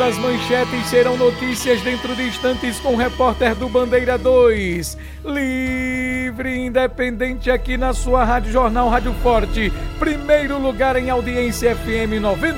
Essas manchetes serão notícias dentro de instantes com o repórter do Bandeira 2. Livre e independente aqui na sua Rádio Jornal Rádio Forte. Primeiro lugar em audiência FM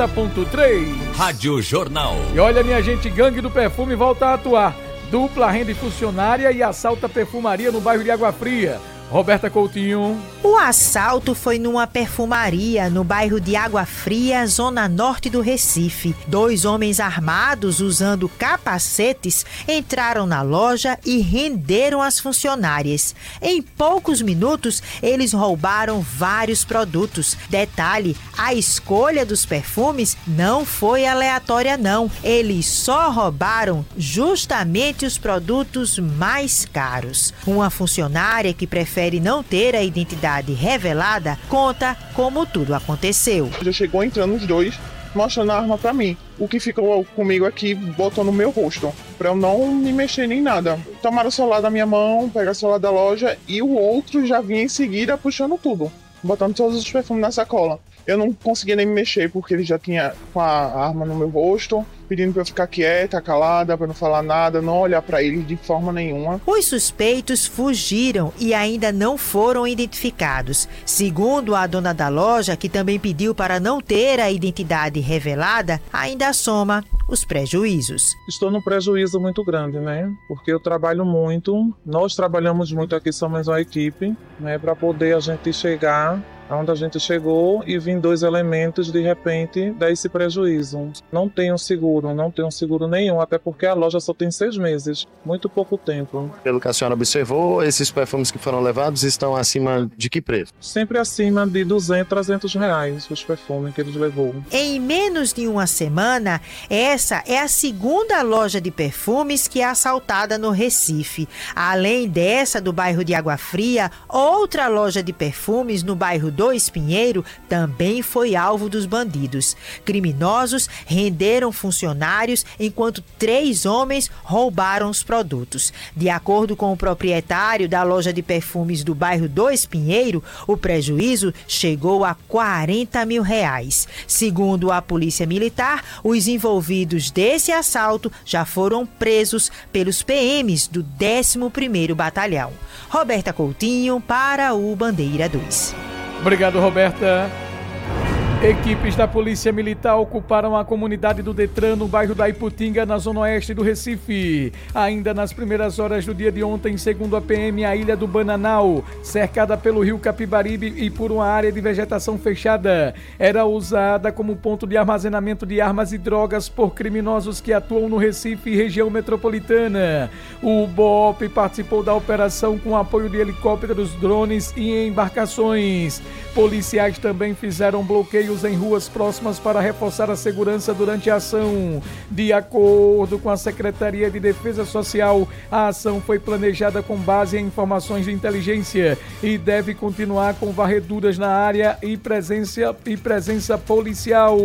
90.3. Rádio Jornal. E olha, minha gente, Gangue do Perfume volta a atuar. Dupla rende funcionária e assalta perfumaria no bairro de Água Fria. Roberta Coutinho. O assalto foi numa perfumaria no bairro de Água Fria, zona norte do Recife. 2 homens armados usando capacetes entraram na loja e renderam as funcionárias. Em poucos minutos, eles roubaram vários produtos. Detalhe, a escolha dos perfumes não foi aleatória não. Eles só roubaram justamente os produtos mais caros. Uma funcionária que prefere não ter a identidade revelada, conta como tudo aconteceu. Já chegou entrando os 2, mostrando a arma pra mim. O que ficou comigo aqui, botou no meu rosto, pra eu não me mexer nem nada. Tomaram o celular da minha mão, pegaram o celular da loja e o outro já vinha em seguida puxando tudo, botando todos os perfumes na sacola. Eu não conseguia nem me mexer porque ele já tinha com a arma no meu rosto, pedindo pra eu ficar quieta, calada, pra não falar nada, não olhar pra ele de forma nenhuma. Os suspeitos fugiram e ainda não foram identificados. Segundo a dona da loja, que também pediu para não ter a identidade revelada, ainda soma os prejuízos. Estou num prejuízo muito grande, né? Porque eu trabalho muito, nós trabalhamos muito aqui, somos uma equipe, né? Para poder a gente chegar onde a gente chegou e vir 2 elementos, de repente, dar esse prejuízo. Não tenho seguro nenhum, até porque a loja só tem 6 meses, muito pouco tempo. Pelo que a senhora observou, esses perfumes que foram levados estão acima de que preço? Sempre acima de 200, 300 reais os perfumes que eles levou. Em menos de uma semana, essa é a segunda loja de perfumes que é assaltada no Recife. Além dessa do bairro de Água Fria, outra loja de perfumes no bairro do Espinheiro também foi alvo dos bandidos. Criminosos renderam funcionários enquanto 3 homens roubaram os produtos. De acordo com o proprietário da loja de perfumes do bairro do Espinheiro, o prejuízo chegou a R$40 mil. Segundo a Polícia Militar, os envolvidos desse assalto já foram presos pelos PMs do 11º Batalhão. Roberta Coutinho para o Bandeira 2. Obrigado, Roberta. Equipes da Polícia Militar ocuparam a comunidade do Detran no bairro da Iputinga, na zona oeste do Recife. Ainda nas primeiras horas do dia de ontem, segundo a PM, a ilha do Bananal, cercada pelo rio Capibaribe e por uma área de vegetação fechada, era usada como ponto de armazenamento de armas e drogas por criminosos que atuam no Recife e região metropolitana. O BOP participou da operação com apoio de helicópteros, drones e embarcações. Policiais também fizeram bloqueios em ruas próximas para reforçar a segurança durante a ação. De acordo com a Secretaria de Defesa Social, a ação foi planejada com base em informações de inteligência e deve continuar com varreduras na área e presença policial.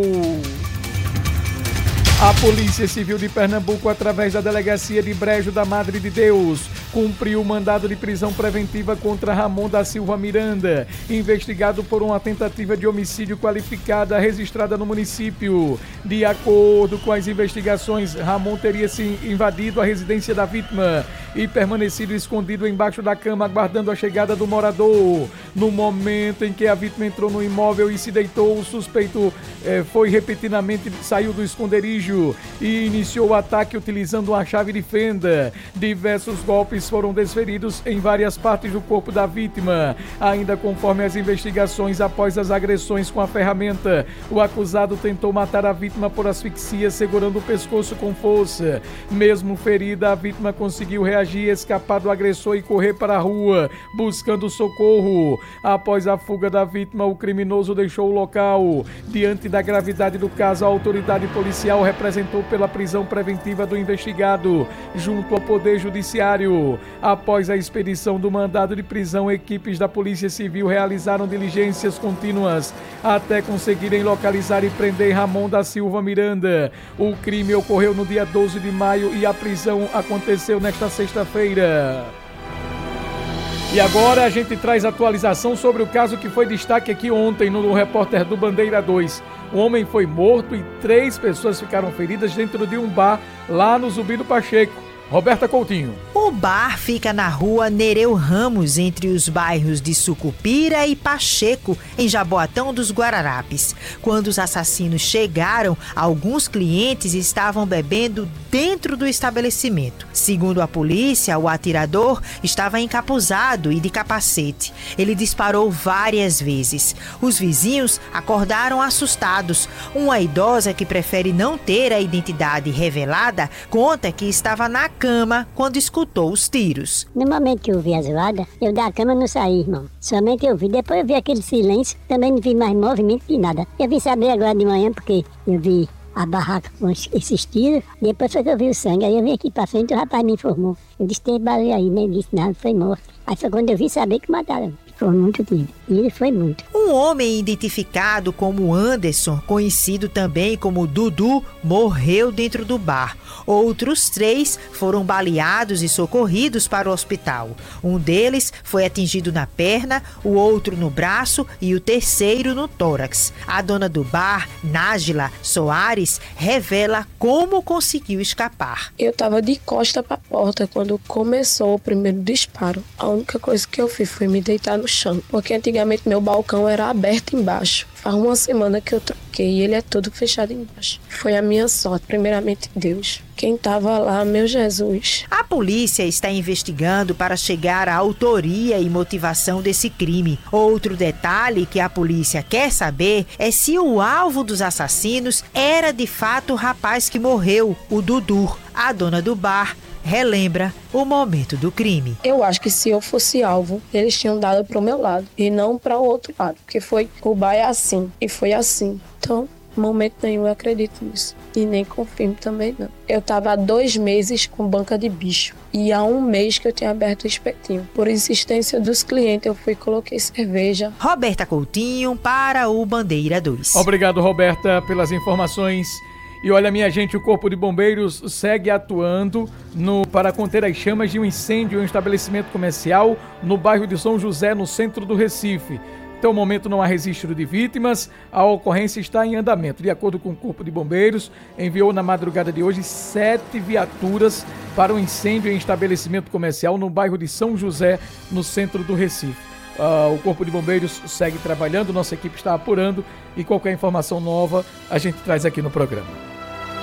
A Polícia Civil de Pernambuco, através da Delegacia de Brejo da Madre de Deus, cumpriu o mandado de prisão preventiva contra Ramon da Silva Miranda, investigado por uma tentativa de homicídio qualificada registrada no município. De acordo com as investigações, Ramon teria se invadido a residência da vítima e permanecido escondido embaixo da cama, aguardando a chegada do morador. No momento em que a vítima entrou no imóvel e se deitou, o suspeito saiu do esconderijo e iniciou o ataque utilizando uma chave de fenda. Diversos golpes foram desferidos em várias partes do corpo da vítima. Ainda conforme as investigações, após as agressões com a ferramenta, o acusado tentou matar a vítima por asfixia, segurando o pescoço com força. Mesmo ferida, a vítima conseguiu reagir, escapar do agressor e correr para a rua, buscando socorro. Após a fuga da vítima, o criminoso deixou o local. Diante da gravidade do caso, a autoridade policial representou pela prisão preventiva do investigado junto ao Poder Judiciário. Após a expedição do mandado de prisão, equipes da Polícia Civil realizaram diligências contínuas até conseguirem localizar e prender Ramon da Silva Miranda. O crime ocorreu no dia 12 de maio e a prisão aconteceu nesta sexta-feira. E agora a gente traz atualização sobre o caso que foi destaque aqui ontem no Repórter do Bandeira 2. Um homem foi morto e 3 pessoas ficaram feridas dentro de um bar lá no Zumbi do Pacheco. Roberta Coutinho. O bar fica na rua Nereu Ramos, entre os bairros de Sucupira e Pacheco, em Jaboatão dos Guararapes. Quando os assassinos chegaram, alguns clientes estavam bebendo dentro do estabelecimento. Segundo a polícia, o atirador estava encapuzado e de capacete. Ele disparou várias vezes. Os vizinhos acordaram assustados. Uma idosa que prefere não ter a identidade revelada conta que estava na cama quando escutou os tiros. No momento que eu vi a zoada, eu da cama não saí, irmão. Somente eu vi. Depois eu vi aquele silêncio, também não vi mais movimento de nada. Eu vim saber agora de manhã porque eu vi a barraca com esses tiros. Depois foi que eu vi o sangue. Aí eu vim aqui pra frente e o rapaz me informou. Eu disse, tem barulho aí, né? Ele disse, não, foi morto. Aí foi quando eu vim saber que mataram. Foi muito tiro. E ele foi muito. Um homem identificado como Anderson, conhecido também como Dudu, morreu dentro do bar. Outros 3 foram baleados e socorridos para o hospital. Um deles foi atingido na perna, o outro no braço e o terceiro no tórax. A dona do bar, Nájila Soares, revela como conseguiu escapar. Eu estava de costa para a porta quando começou o primeiro disparo. A única coisa que eu fiz foi me deitar no chão, porque antigamente meu balcão era aberto embaixo. Faz uma semana que eu troquei e ele é todo fechado embaixo. Foi a minha sorte, primeiramente Deus. Quem estava lá, meu Jesus. A polícia está investigando para chegar à autoria e motivação desse crime. Outro detalhe que a polícia quer saber é se o alvo dos assassinos era de fato o rapaz que morreu, o Dudu. A dona do bar relembra o momento do crime. Eu acho que se eu fosse alvo, eles tinham dado pro meu lado e não para o outro lado, porque o bar é assim e foi assim. Então, momento nenhum eu acredito nisso e nem confirmo também não. Eu tava há 2 meses com banca de bicho e há 1 mês que eu tinha aberto o espetinho. Por insistência dos clientes, eu fui e coloquei cerveja. Roberta Coutinho para o Bandeira 2. Obrigado, Roberta, pelas informações. E olha, minha gente, o Corpo de Bombeiros segue atuando para conter as chamas de um incêndio em um estabelecimento comercial no bairro de São José, no centro do Recife. Até o momento não há registro de vítimas, a ocorrência está em andamento. De acordo com o Corpo de Bombeiros, enviou na madrugada de hoje 7 viaturas para um incêndio em estabelecimento comercial no bairro de São José, no centro do Recife. O Corpo de Bombeiros segue trabalhando, nossa equipe está apurando e qualquer informação nova a gente traz aqui no programa.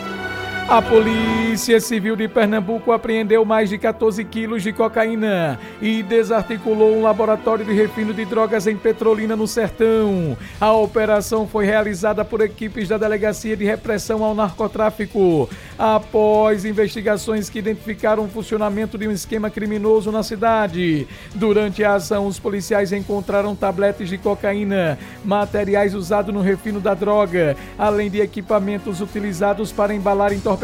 A Polícia Civil de Pernambuco apreendeu mais de 14 quilos de cocaína e desarticulou um laboratório de refino de drogas em Petrolina, no Sertão. A operação foi realizada por equipes da Delegacia de Repressão ao Narcotráfico, após investigações que identificaram o funcionamento de um esquema criminoso na cidade. Durante a ação, os policiais encontraram tabletes de cocaína, materiais usados no refino da droga, além de equipamentos utilizados para embalar entorpecentes.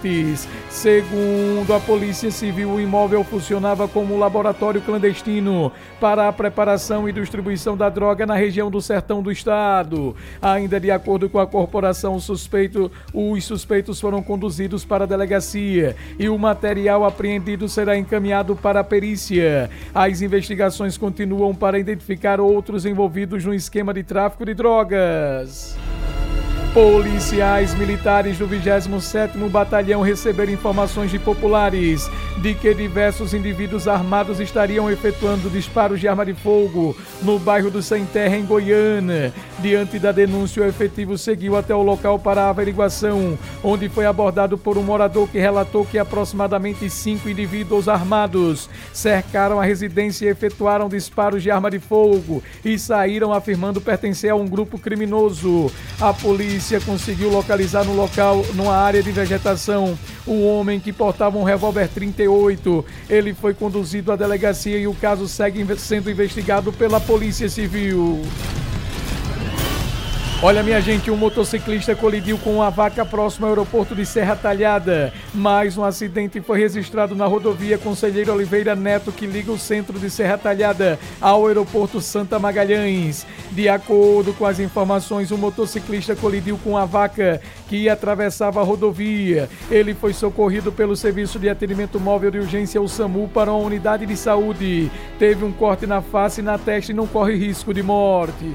Segundo a Polícia Civil, o imóvel funcionava como um laboratório clandestino para a preparação e distribuição da droga na região do Sertão do estado. Ainda de acordo com a corporação, os suspeitos foram conduzidos para a delegacia e o material apreendido será encaminhado para a perícia. As investigações continuam para identificar outros envolvidos no esquema de tráfico de drogas. Policiais militares do 27º Batalhão receberam informações de populares de que diversos indivíduos armados estariam efetuando disparos de arma de fogo no bairro do Sem Terra, em Goiânia. Diante da denúncia, o efetivo seguiu até o local para a averiguação, onde foi abordado por um morador que relatou que aproximadamente 5 indivíduos armados cercaram a residência e efetuaram disparos de arma de fogo e saíram afirmando pertencer a um grupo criminoso. A polícia conseguiu localizar no local, numa área de vegetação, um homem que portava um revólver 38. Ele foi conduzido à delegacia e o caso segue sendo investigado pela Polícia Civil. Olha, minha gente, um motociclista colidiu com uma vaca próximo ao aeroporto de Serra Talhada. Mais um acidente foi registrado na rodovia Conselheiro Oliveira Neto, que liga o centro de Serra Talhada ao aeroporto Santa Magalhães. De acordo com as informações, um motociclista colidiu com a vaca que atravessava a rodovia. Ele foi socorrido pelo Serviço de Atendimento Móvel de Urgência, o SAMU, para uma unidade de saúde. Teve um corte na face e na testa e não corre risco de morte.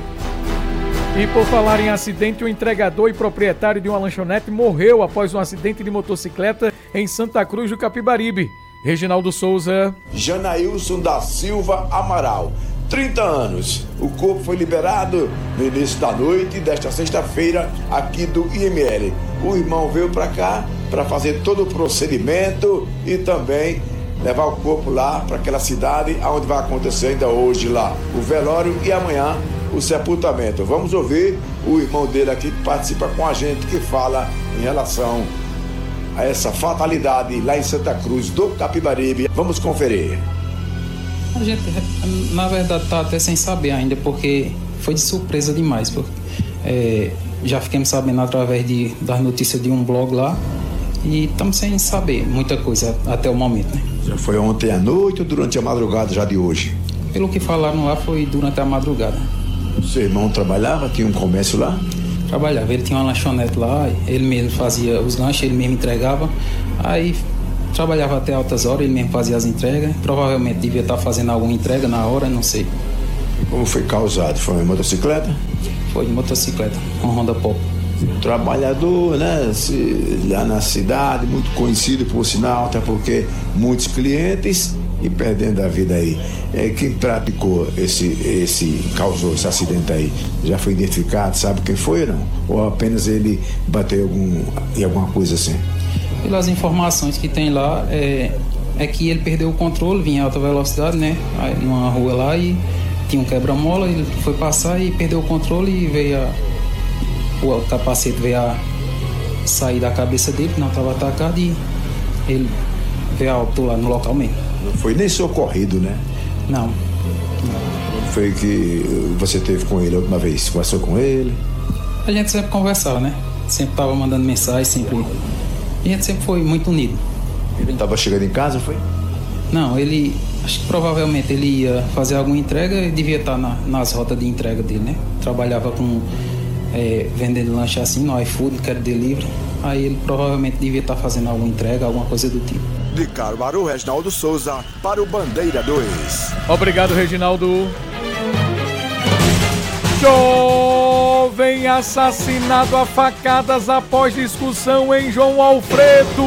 E por falar em acidente, o entregador e proprietário de uma lanchonete morreu após um acidente de motocicleta em Santa Cruz do Capibaribe. Reginaldo Souza. Janailson da Silva Amaral, 30 anos. O corpo foi liberado no início da noite desta sexta-feira aqui do IML. O irmão veio para cá para fazer todo o procedimento e também levar o corpo lá para aquela cidade onde vai acontecer ainda hoje lá o velório e amanhã o sepultamento. Vamos ouvir o irmão dele aqui que participa com a gente, que fala em relação a essa fatalidade lá em Santa Cruz do Capibaribe. Vamos conferir. A gente, na verdade, está até sem saber ainda, porque foi de surpresa demais. Já ficamos sabendo através das notícias de um blog lá e estamos sem saber muita coisa até o momento, né? Já foi ontem à noite ou durante a madrugada já de hoje? Pelo que falaram lá, foi durante a madrugada. Seu irmão trabalhava? Tinha um comércio lá? Trabalhava, ele tinha uma lanchonete lá, ele mesmo fazia os lanches, ele mesmo entregava. Aí trabalhava até altas horas, ele mesmo fazia as entregas. Provavelmente devia estar fazendo alguma entrega na hora, não sei. Como foi causado? Foi uma motocicleta? Foi de motocicleta, com Honda Pop. Trabalhador, né? Lá na cidade, muito conhecido por sinal, até porque muitos clientes e perdendo a vida aí. Quem praticou causou esse acidente aí? Já foi identificado? Sabe quem foi ou não? Ou apenas ele bateu em alguma coisa assim? Pelas informações que tem lá, é que ele perdeu o controle, vinha em alta velocidade, né? Aí, numa rua lá e tinha um quebra-mola, ele foi passar e perdeu o controle e veio o capacete veio a sair da cabeça dele, que não estava atacado, e ele veio a óbito lá no local mesmo. Não foi nem socorrido, né? Não. Foi que você teve com ele a última vez? Conversou com ele? A gente sempre conversava, né? Sempre estava mandando mensagem, sempre. A gente sempre foi muito unido. Ele estava chegando em casa, foi? Não, acho que provavelmente ele ia fazer alguma entrega e devia estar nas rotas de entrega dele, né? Trabalhava vendendo lanche assim no iFood, que era delivery. Aí ele provavelmente devia estar fazendo alguma entrega, alguma coisa do tipo. De Caruaru, Reginaldo Souza, para o Bandeira 2. Obrigado, Reginaldo. Jovem assassinado a facadas após discussão em João Alfredo.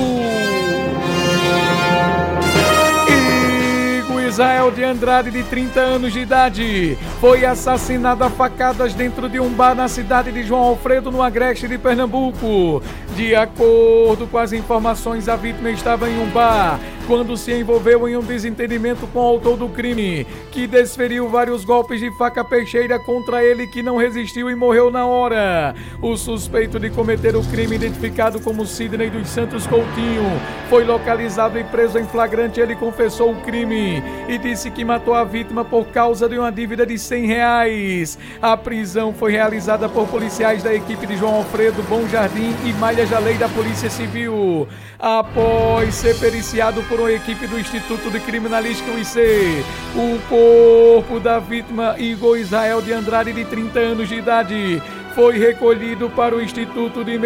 Israel de Andrade, de 30 anos de idade, foi assassinado a facadas dentro de um bar na cidade de João Alfredo, no Agreste de Pernambuco. De acordo com as informações, a vítima estava em um bar quando se envolveu em um desentendimento com o autor do crime, que desferiu vários golpes de faca peixeira contra ele, que não resistiu e morreu na hora. O suspeito de cometer o crime, identificado como Sidney dos Santos Coutinho, foi localizado e preso em flagrante. Ele confessou o crime e disse que matou a vítima por causa de uma dívida de R$100. A prisão foi realizada por policiais da equipe de João Alfredo, Bom Jardim e Malha Jalei da Polícia Civil. Após ser periciado por uma equipe do Instituto de Criminalística UIC, o corpo da vítima, Igor Israel de Andrade, de 30 anos de idade, foi recolhido para o Instituto de